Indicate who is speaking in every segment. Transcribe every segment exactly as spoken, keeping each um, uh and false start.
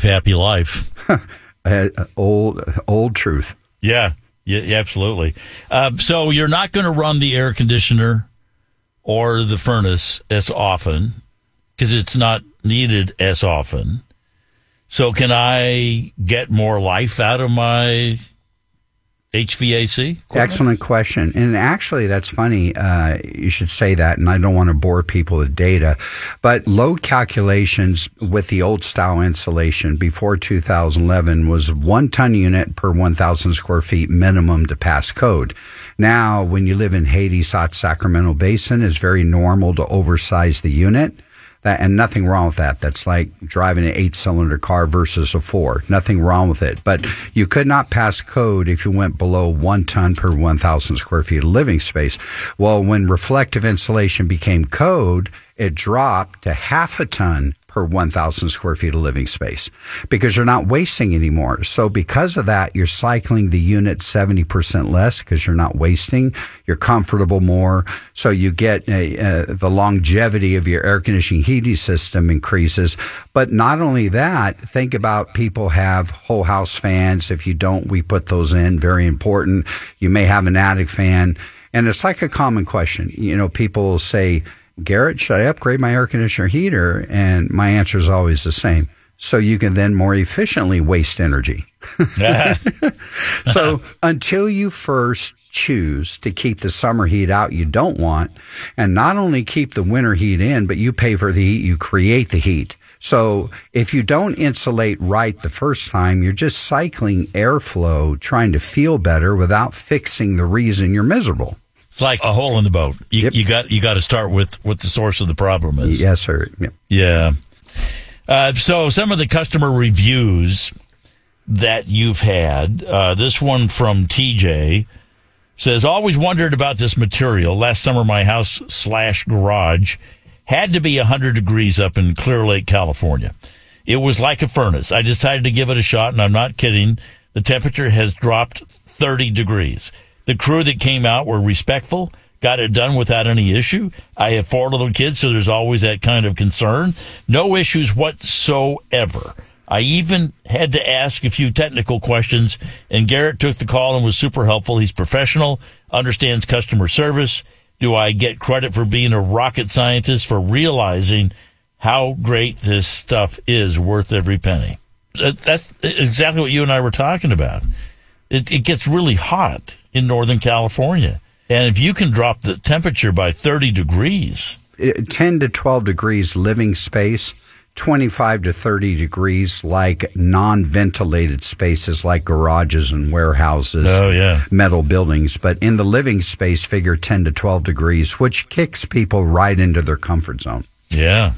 Speaker 1: happy life.
Speaker 2: uh, old, old truth.
Speaker 1: Yeah, yeah, absolutely. Uh, so you're not going to run the air conditioner or the furnace as often because it's not needed as often. So can I get more life out of my H V A C equipment?
Speaker 2: Excellent question. And actually, that's funny. Uh, you should say that, and I don't want to bore people with data. But load calculations with the old style insulation before two thousand eleven was one ton unit per one thousand square feet minimum to pass code. Now, when you live in Haiti, South Sacramento Basin, it's very normal to oversize the unit. That, and nothing wrong with that. That's like driving an eight-cylinder car versus a four. Nothing wrong with it. But you could not pass code if you went below one ton per one thousand square feet of living space. Well, when reflective insulation became code, it dropped to half a ton per one thousand square feet of living space because you're not wasting anymore. So because of that, you're cycling the unit seventy percent less because you're not wasting. You're comfortable more. So you get a, uh, the longevity of your air conditioning heating system increases. But not only that, think about people have whole house fans. If you don't, we put those in. Very important. You may have an attic fan. And it's like a common question. You know, people will say, Garrett, should I upgrade my air conditioner heater? And my answer is always the same. So you can then more efficiently waste energy. So until you first choose to keep the summer heat out you don't want, and not only keep the winter heat in, but you pay for the heat, you create the heat. So if you don't insulate right the first time, you're just cycling airflow, trying to feel better without fixing the reason you're miserable.
Speaker 1: It's like a hole in the boat. You,
Speaker 2: Yep.
Speaker 1: you got you got to start with what the source of the problem is.
Speaker 2: Yes, sir. Yep.
Speaker 1: Yeah. Uh, so some of the customer reviews that you've had, uh, this one from T J says, always wondered about this material. Last summer, my house slash garage had to be one hundred degrees up in Clear Lake, California. It was like a furnace. I decided to give it a shot, and I'm not kidding. The temperature has dropped thirty degrees. The crew that came out were respectful, got it done without any issue. I have four little kids, so there's always that kind of concern. No issues whatsoever. I even had to ask a few technical questions, and Garrett took the call and was super helpful. He's professional, understands customer service. Do I get credit for being a rocket scientist for realizing how great this stuff is, worth every penny? That's exactly what you and I were talking about. It, it gets really hot in Northern California. And if you can drop the temperature by thirty degrees.
Speaker 2: ten to twelve degrees living space, twenty-five to thirty degrees like non-ventilated spaces like garages and warehouses,
Speaker 1: oh, yeah.
Speaker 2: metal buildings. But in the living space, figure ten to twelve degrees, which kicks people right into their comfort zone.
Speaker 1: Yeah.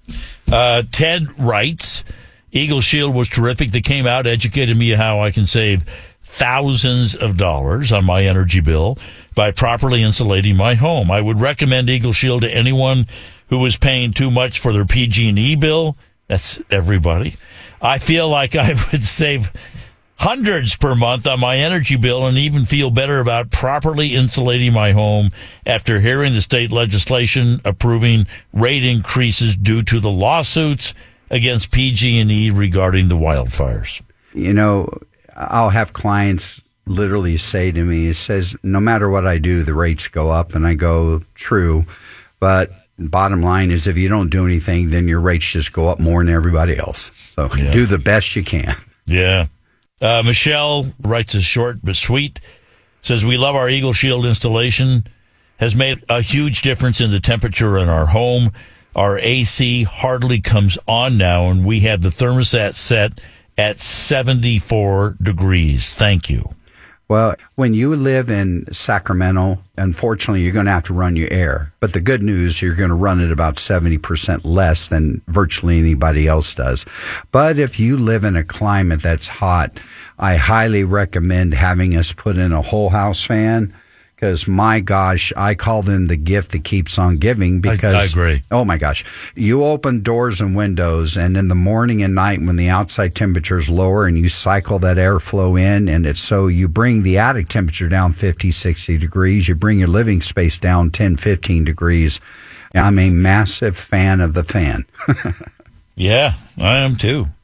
Speaker 1: Uh, Ted writes, Eagle Shield was terrific. They came out, educated me how I can save thousands of dollars on my energy bill by properly insulating my home. I would recommend Eagle Shield to anyone who is paying too much for their P G and E bill. That's everybody. I feel like I would save hundreds per month on my energy bill and even feel better about properly insulating my home after hearing the state legislation approving rate increases due to the lawsuits against P G and E regarding the wildfires.
Speaker 2: You know, I'll have clients literally say to me, it says, no matter what I do, the rates go up. And I go, true. But bottom line is if you don't do anything, then your rates just go up more than everybody else. So
Speaker 1: Yeah.
Speaker 2: do the best you can.
Speaker 1: Yeah. Uh, Michelle writes a short but sweet, says, we love our Eagle Shield installation, has made a huge difference in the temperature in our home. Our A C hardly comes on now, and we have the thermostat set at seventy-four degrees. Thank you.
Speaker 2: Well, when you live in Sacramento, unfortunately, you're going to have to run your air. But the good news, you're going to run it about seventy percent less than virtually anybody else does. But if you live in a climate that's hot, I highly recommend having us put in a whole house fan. Because, my gosh, I call them the gift that keeps on giving. Because
Speaker 1: I, I agree.
Speaker 2: Oh, my gosh. You open doors and windows, and in the morning and night when the outside temperature is lower and you cycle that airflow in, and it's so you bring the attic temperature down fifty, sixty degrees. You bring your living space down ten, fifteen degrees. I'm a massive fan of the fan.
Speaker 1: Yeah, I am too.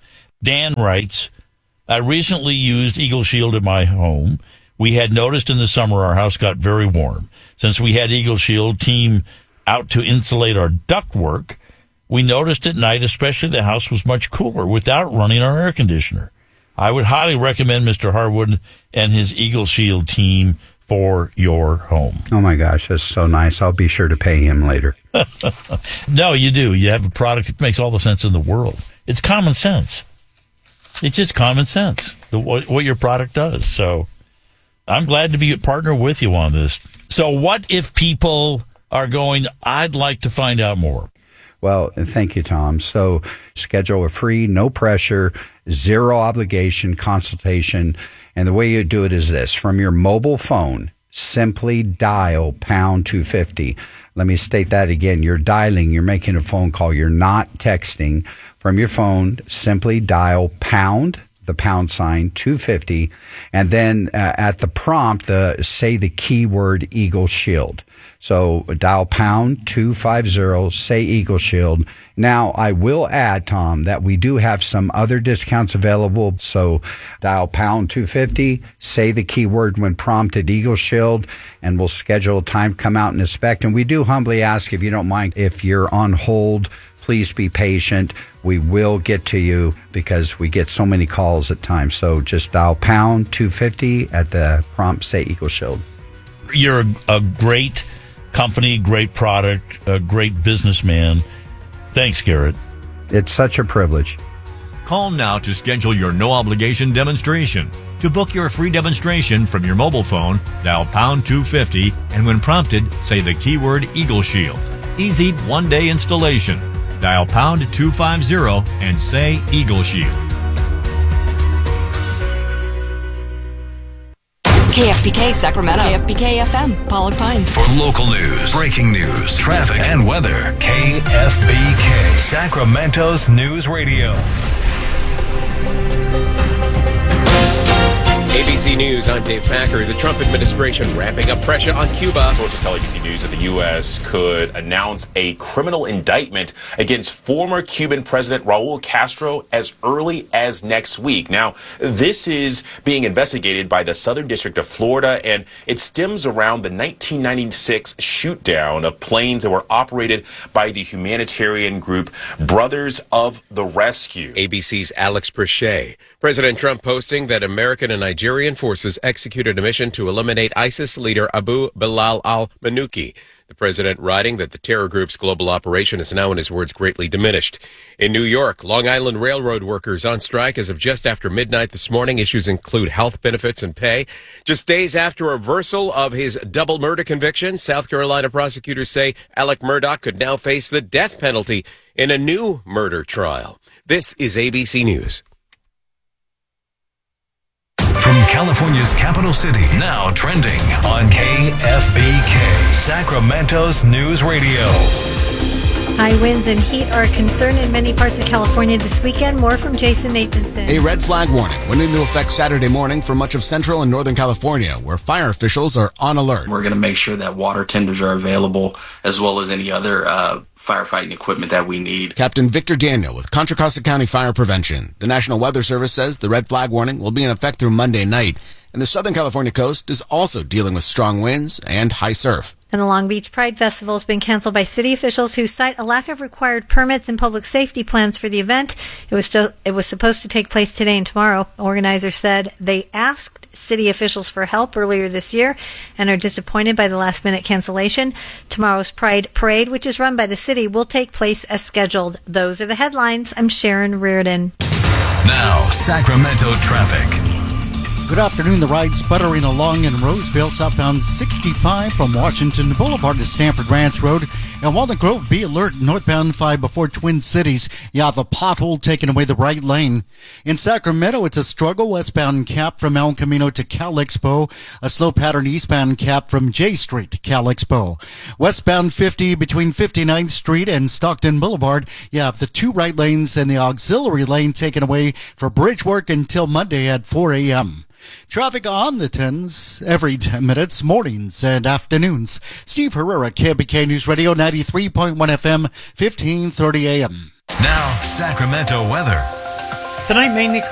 Speaker 1: Dan writes, I recently used Eagle Shield in my home. We had noticed in the summer our house got very warm. Since we had Eagle Shield team out to insulate our ductwork, we noticed at night, especially, the house was much cooler without running our air conditioner. I would highly recommend Mister Harwood and his Eagle Shield team for your home.
Speaker 2: Oh, my gosh, that's so nice. I'll be sure to pay him later.
Speaker 1: No, you do. You have a product that makes all the sense in the world. It's common sense. It's just common sense, the, what, what your product does. So I'm glad to be a partner with you on this. So what if people are going, I'd like to find out more?
Speaker 2: Well, thank you, Tom. So schedule a free, no pressure, zero obligation consultation. And the way you do it is this. From your mobile phone, simply dial pound two fifty. Let me state that again. You're dialing. You're making a phone call. You're not texting. From your phone, simply dial pound, the pound sign, two fifty. And then uh, at the prompt, the, say the keyword Eagle Shield. So dial pound two fifty, say Eagle Shield. Now, I will add, Tom, that we do have some other discounts available. So dial pound two fifty, say the keyword when prompted Eagle Shield, and we'll schedule a time to come out and inspect. And we do humbly ask, if you don't mind, if you're on hold, please be patient. We will get to you because we get so many calls at times. So just dial pound two fifty at the prompt, say Eagle Shield.
Speaker 1: You're a, a great company, great product, a great businessman. Thanks, Garrett.
Speaker 2: It's such a privilege.
Speaker 3: Call now to schedule your no-obligation demonstration. To book your free demonstration from your mobile phone, dial pound two fifty, and when prompted, say the keyword Eagle Shield. Easy one-day installation. Dial pound two fifty and say Eagle Shield.
Speaker 4: K F B K Sacramento. K F B K F M, Pollock Pines.
Speaker 5: For local news, breaking news, traffic, and weather, K F B K, Sacramento's News Radio.
Speaker 6: A B C News, I'm Dave Packer. The Trump administration ramping up pressure on Cuba.
Speaker 7: Sources tell A B C News that the U S could announce a criminal indictment against former Cuban President Raul Castro as early as next week. Now, this is being investigated by the Southern District of Florida, and it stems around the nineteen ninety-six shoot-down of planes that were operated by the humanitarian group Brothers of the Rescue.
Speaker 6: A B C's Alex Perche. President Trump posting that American and Nigerian forces executed a mission to eliminate ISIS leader Abu Bilal al-Manuki. The president writing that the terror group's global operation is now, in his words, greatly diminished. In New York, Long Island Railroad workers on strike as of just after midnight this morning. Issues include health benefits and pay. Just days after a reversal of his double murder conviction, South Carolina prosecutors say Alec Murdaugh could now face the death penalty in a new murder trial. This is A B C News.
Speaker 5: From California's capital city, now trending on K F B K, Sacramento's News Radio.
Speaker 8: High winds and heat are a concern in many parts of California this weekend. More from Jason Nathanson.
Speaker 9: A red flag warning went into effect Saturday morning for much of central and northern California, where fire officials are on alert.
Speaker 10: We're going to make sure that water tenders are available, as well as any other uh, firefighting equipment that we need.
Speaker 9: Captain Victor Daniel with Contra Costa County Fire Prevention. The National Weather Service says the red flag warning will be in effect through Monday night, and the Southern California coast is also dealing with strong winds and high surf.
Speaker 8: And the Long Beach Pride Festival has been canceled by city officials who cite a lack of required permits and public safety plans for the event. It was still, it was supposed to take place today and tomorrow. Organizers said they asked city officials for help earlier this year and are disappointed by the last-minute cancellation. Tomorrow's Pride Parade, which is run by the city, will take place as scheduled. Those are the headlines. I'm Sharon Reardon.
Speaker 5: Now, Sacramento traffic.
Speaker 11: Good afternoon. The ride sputtering along in Roseville, southbound sixty-five from Washington Boulevard to Stanford Ranch Road. And Walnut Grove, be alert, northbound five before Twin Cities. You have a pothole taking away the right lane. In Sacramento, it's a struggle westbound Cap from El Camino to Cal Expo. A slow pattern eastbound Cap from J Street to Cal Expo. Westbound fifty between fifty-ninth Street and Stockton Boulevard. You have the two right lanes and the auxiliary lane taken away for bridge work until Monday at four a.m. Traffic on the tens every ten minutes, mornings and afternoons. Steve Herrera, K F B K News Radio, ninety-three point one F M, fifteen thirty A M.
Speaker 5: Now, Sacramento weather.
Speaker 12: Tonight, mainly